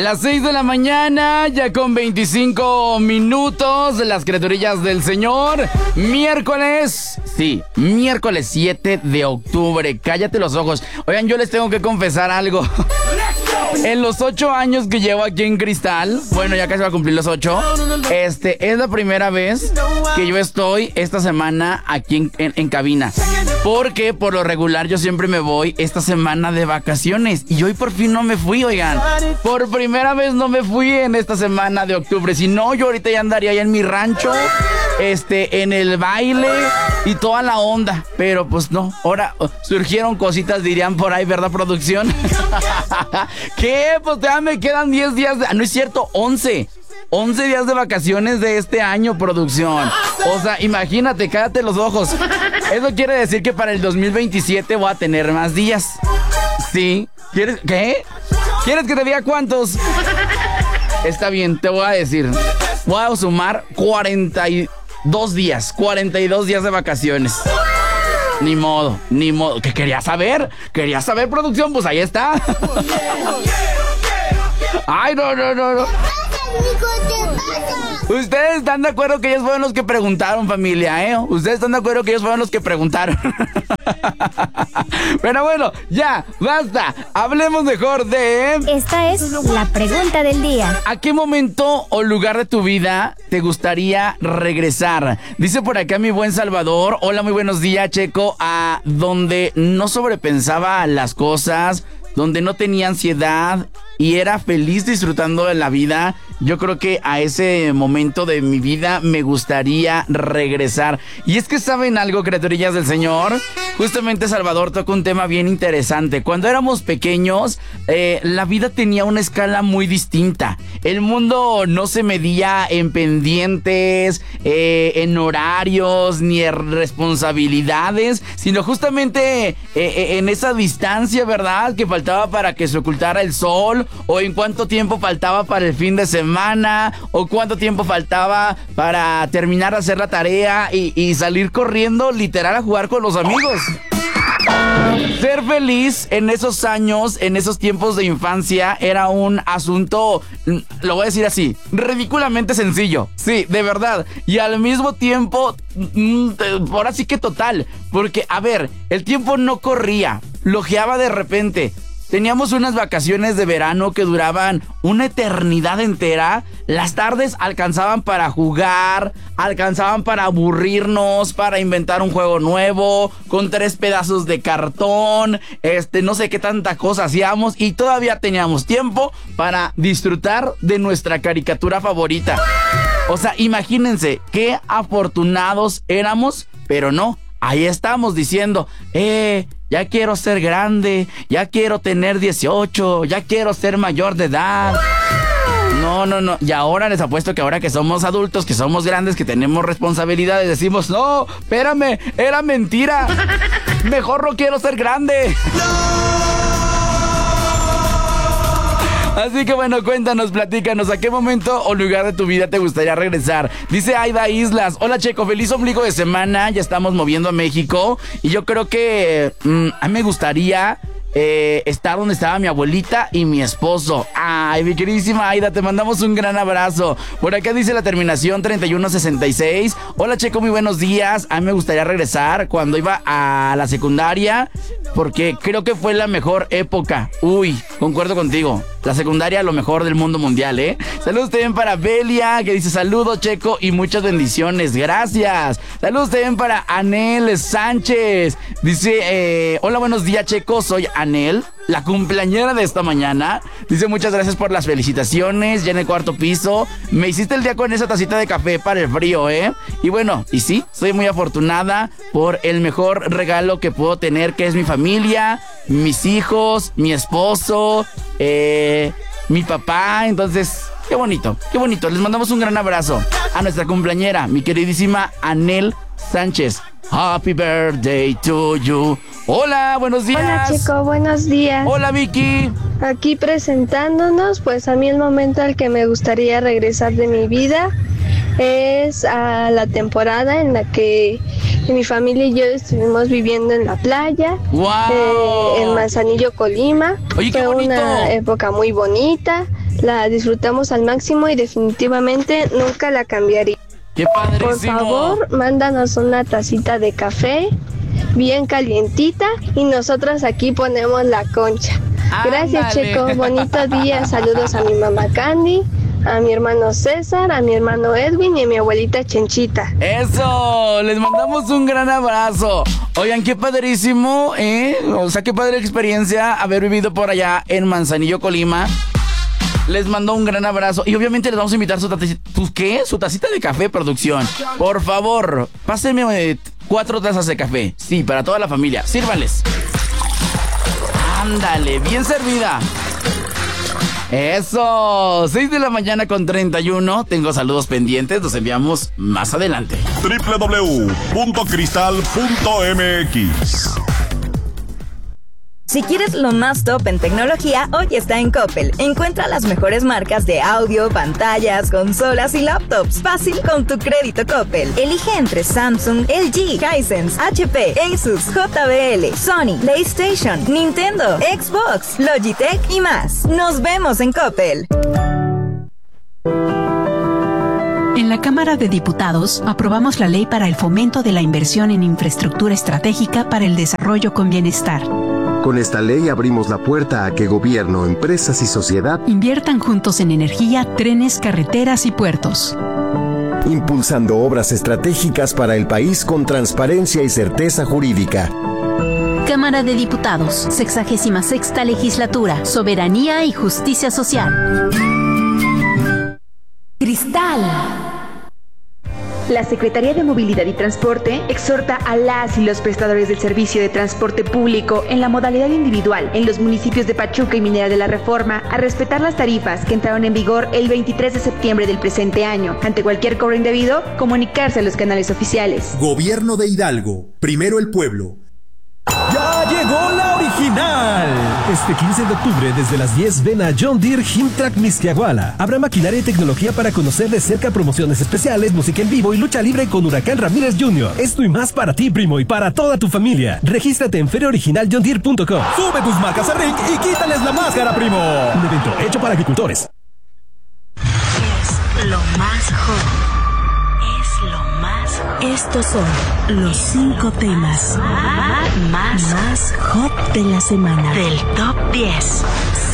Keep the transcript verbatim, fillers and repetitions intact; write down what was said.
Las seis de la mañana, ya con veinticinco minutos, las criaturillas del Señor. Miércoles, sí, miércoles siete de octubre. Cállate los ojos. Oigan, yo les tengo que confesar algo. En los ocho años que llevo aquí en Cristal, bueno, ya casi va a cumplir los ocho, este, es la primera vez que yo estoy esta semana aquí en, en, en cabina. Porque por lo regular yo siempre me voy esta semana de vacaciones. Y hoy por fin no me fui, oigan. Por primera vez no me fui en esta semana de octubre. Si no, yo ahorita ya andaría allá en mi rancho, este, en el baile y toda la onda. Pero pues no, ahora surgieron cositas, dirían por ahí, ¿verdad, producción? ¿Qué? Pues ya me quedan diez días de... No es cierto, once. once días de vacaciones de este año, producción. O sea, imagínate, cállate los ojos. Eso quiere decir que para el dos mil veintisiete voy a tener más días. Sí. ¿Quieres? ¿Qué? ¿Quieres que te diga cuántos? Está bien, te voy a decir. Voy a sumar cuarenta y dos días. cuarenta y dos días de vacaciones. Ni modo, ni modo. ¿Qué querías saber? ¿Querías saber, producción? Pues ahí está. Ay, no, no, no, no. Ustedes están de acuerdo que ellos fueron los que preguntaron, familia, ¿eh? Ustedes están de acuerdo que ellos fueron los que preguntaron. Pero bueno, ya, basta. Hablemos mejor de... Esta es la pregunta del día. ¿A qué momento o lugar de tu vida te gustaría regresar? Dice por acá mi buen Salvador. Hola, muy buenos días, Checo. A donde no sobrepensaba las cosas, donde no tenía ansiedad y era feliz disfrutando de la vida. Yo creo que a ese momento de mi vida me gustaría regresar. Y es que ¿saben algo, criaturillas del Señor? Justamente Salvador toca un tema bien interesante. Cuando éramos pequeños, eh, la vida tenía una escala muy distinta. El mundo no se medía en pendientes, eh, en horarios, ni en responsabilidades, sino justamente eh, eh, en esa distancia, ¿verdad? Que faltaba para que se ocultara el sol, o en cuánto tiempo faltaba para el fin de semana, o cuánto tiempo faltaba para terminar de hacer la tarea y, y salir corriendo literal a jugar con los amigos. Ser feliz en esos años, en esos tiempos de infancia, era un asunto, lo voy a decir así, ridículamente sencillo. Sí, de verdad. Y al mismo tiempo, ahora sí que total. Porque, a ver, el tiempo no corría, flojeaba de repente. Teníamos unas vacaciones de verano que duraban una eternidad entera. Las tardes alcanzaban para jugar, alcanzaban para aburrirnos, para inventar un juego nuevo, con tres pedazos de cartón, este, no sé qué tanta cosa hacíamos, y todavía teníamos tiempo para disfrutar de nuestra caricatura favorita. O sea, imagínense qué afortunados éramos, pero no. Ahí estamos diciendo, eh, ya quiero ser grande, ya quiero tener dieciocho, ya quiero ser mayor de edad. No, no, no. Y ahora les apuesto que ahora que somos adultos, que somos grandes, que tenemos responsabilidades, decimos, no, espérame, era mentira. Mejor no quiero ser grande. Así que bueno, cuéntanos, platícanos, ¿a qué momento o lugar de tu vida te gustaría regresar? Dice Aida Islas, hola Checo, feliz ombligo de semana, ya estamos moviendo a México y yo creo que mmm, a mí me gustaría eh, estar donde estaba mi abuelita y mi esposo. Ay, mi queridísima Aida, te mandamos un gran abrazo. Por acá dice la terminación treinta y uno sesenta y seis. Hola Checo, muy buenos días. A mí me gustaría regresar cuando iba a la secundaria, porque creo que fue la mejor época. Uy, concuerdo contigo. La secundaria, lo mejor del mundo mundial, ¿eh? Saludos también para Belia, que dice saludos, Checo, y muchas bendiciones. Gracias. Saludos también para Anel Sánchez. Dice, eh, hola, buenos días, Checo. Soy Anel, la cumpleañera de esta mañana. Dice, muchas gracias por las felicitaciones. Ya en el cuarto piso. Me hiciste el día con esa tacita de café para el frío, ¿eh? Y bueno, y sí, soy muy afortunada por el mejor regalo que puedo tener, que es mi familia, mis hijos, mi esposo, eh, mi papá. Entonces, qué bonito, qué bonito. Les mandamos un gran abrazo a nuestra cumpleañera, mi queridísima Anel Sánchez. Happy birthday to you. Hola, buenos días. Hola, Checo, buenos días. Hola, Vicky. Aquí presentándonos, pues a mí el momento al que me gustaría regresar de mi vida es a la temporada en la que mi familia y yo estuvimos viviendo en la playa. Wow. eh, en Manzanillo, Colima. Oye, qué Fue bonito. una época muy bonita. la disfrutamos al máximo y definitivamente nunca la cambiaría. ¡Qué padrísimo! Por favor, mándanos una tacita de café bien calientita y nosotros aquí ponemos la concha. Gracias, Ándale. Checo. Bonito día. Saludos a mi mamá Candy, a mi hermano César, a mi hermano Edwin y a mi abuelita Chenchita. ¡Eso! Les mandamos un gran abrazo. Oigan, qué padrísimo, ¿eh? O sea, qué padre experiencia haber vivido por allá en Manzanillo, Colima. Les mando un gran abrazo. Y obviamente les vamos a invitar su tacita, ¿su qué? Su tacita de café, producción. Por favor, pásenme eh, cuatro tazas de café. Sí, para toda la familia. Sírvanles. Ándale, bien servida. Eso, seis de la mañana con treinta y uno. Tengo saludos pendientes, los enviamos más adelante. doble u doble u doble u punto cristal punto m x. Si quieres lo más top en tecnología, hoy está en Coppel. Encuentra las mejores marcas de audio, pantallas, consolas y laptops. Fácil con tu crédito Coppel. Elige entre Samsung, L G, Hisense, H P, Asus, J B L, Sony, PlayStation, Nintendo, Xbox, Logitech y más. Nos vemos en Coppel. En la Cámara de Diputados aprobamos la ley para el fomento de la inversión en infraestructura estratégica para el desarrollo con bienestar. Con esta ley abrimos la puerta a que gobierno, empresas y sociedad inviertan juntos en energía, trenes, carreteras y puertos, impulsando obras estratégicas para el país con transparencia y certeza jurídica. Cámara de Diputados, sexagésima sexta legislatura, soberanía y justicia social. Cristal. La Secretaría de Movilidad y Transporte exhorta a las y los prestadores del servicio de transporte público en la modalidad individual en los municipios de Pachuca y Minera de la Reforma a respetar las tarifas que entraron en vigor el veintitrés de septiembre del presente año. Ante cualquier cobro indebido, comunicarse a los canales oficiales. Gobierno de Hidalgo. Primero el pueblo. ¡Ya llegó la original! Este quince de octubre desde las diez ven a John Deere Himtrack Mixquiahuala. Habrá maquinaria y tecnología para conocer de cerca promociones especiales, música en vivo y lucha libre con Huracán Ramírez junior Esto y más para ti, primo, y para toda tu familia. Regístrate en feria original john deere punto com. Sube tus marcas a R I C y quítales la máscara, primo. Un evento hecho para agricultores. Es lo más hot. Estos son los cinco temas más, más hot de la semana. Del top diez.